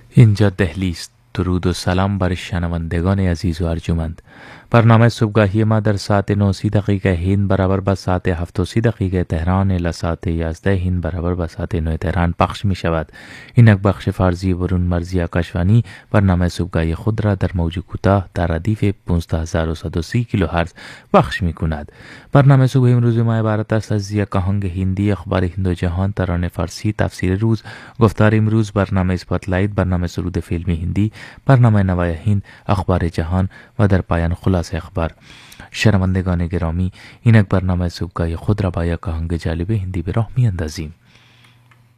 اینجا دهلی است. درود و سلام بر شنوندگان عزیز و ارجمند. برنامه صبحگاهی ما در ساعت 9:30 هند برابر با ساعت 7:30 تهران الی ساعت 11 هند برابر با ساعت 9 تهران پخش می شود. اینک بخش فارسی برون مرزی آکاشوانی برنامه صبحگاهی خود را در موج کوتاه در ردیف 15130 کیلوهرتز پخش می کند. برنامه صبح امروز ما عبارت است از یک آهنگ هندی، اخبار هند و جهان، ترانه فارسی، تفسیر روز، گفتار امروز، برنامه اسپاتلایت، برنامه سرود فیلمی هندی، برنامه نوای هند، اخبار جهان و در پایان خلاصه اخبار. شنوندگان گرامی، اینک برنامه صبحگاهی خود را با یک آهنگ جالب هندی به راه می اندازیم.